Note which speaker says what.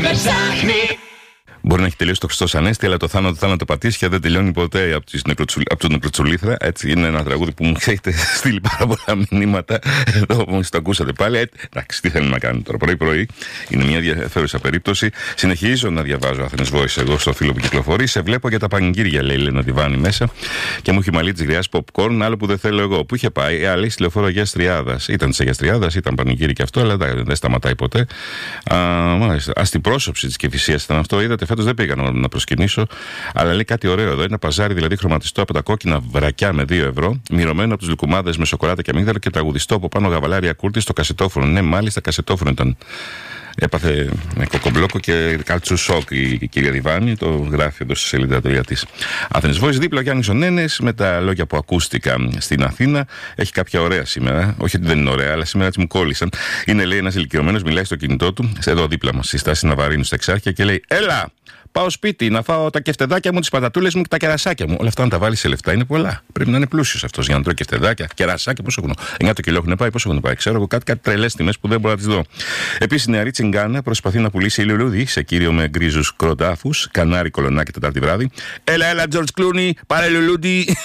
Speaker 1: Μπορεί να έχει τελειώσει το Χριστός Ανέστη, αλλά το θάνατο πατήσια δεν τελειώνει ποτέ από τον Νεκροτσουλήθρα. Έτσι, είναι ένα τραγούδι που μου έχετε στείλει πάρα πολλά μηνύματα. Εδώ μόλις το ακούσατε πάλι. Εντάξει, τι θέλουμε να κάνουμε τώρα. Πρωί-πρωί είναι μια ενδιαφέρουσα περίπτωση. Συνεχίζω να διαβάζω Athens Voice εγώ στο φίλο που κυκλοφορεί. Σε βλέπω για τα πανηγύρια, λέει Λένα Διβάνη μέσα. Και μου έχει μαλλί τη γριά popcorn, άλλο που δεν θέλω εγώ. Που είχε πάει, άλλη στη λεωφόρο Αγίας Τριάδας. Ήταν τη Αγίας Τριάδας, ήταν πανηγύρι και αυτό, αλλά δεν σταματάει ποτέ. Στην πρόσωψη τη Κηφισίας ήταν αυτό, είδατε. Φέτος δεν πήγα να προσκυνήσω, αλλά λέει κάτι ωραίο εδώ. Ένα παζάρι δηλαδή χρωματιστό από τα κόκκινα βρακιά με 2 ευρώ, μυρωμένο από τους λουκουμάδες με σοκολάτα και αμύγδαλα και τραγουδιστό από πάνω γαβαλάρια κούρτη στο κασετόφωνο. Ναι, μάλιστα κασετόφωνο ήταν. Έπαθε με κοκομπλόκο και καλτσού σοκ η κυρία Διβάνη, το γράφει εδώ στη σελίδα 3 της. Athens Voice, δίπλα ο Γιάννης ο Νένες, με τα λόγια που ακούστηκαν στην Αθήνα. Έχει κάποια ωραία σήμερα. Όχι ότι δεν είναι ωραία, αλλά σήμερα έτσι μου κόλλησαν. Είναι, λέει, ένας ηλικιωμένος, μιλάει στο κινητό του, εδώ δίπλα μας, στη στάση Ναβαρίνου στα Εξάρχεια και λέει: Έλα! Πάω σπίτι να φάω τα κεφτεδάκια μου, τις πατατούλες μου και τα κερασάκια μου. Όλα αυτά να τα βάλει σε λεφτά είναι πολλά. Πρέπει να είναι πλούσιος αυτός για να τρώει κεφτεδάκια, κερασάκια. Πόσο έχουν? 9 το κιλό έχουν πάει, πόσο έχουν πάει? Ξέρω εγώ, κάτι τρελές τιμές που δεν μπορώ να τις δω. Επίσης, η νεαρή Τσιγκάνα προσπαθεί να πουλήσει λουλούδι σε κύριο με γκρίζους κροτάφους, κανάρι κολονάκι Τετάρτη βράδυ. Έλα, George Clooney, πάρε λουλούδι.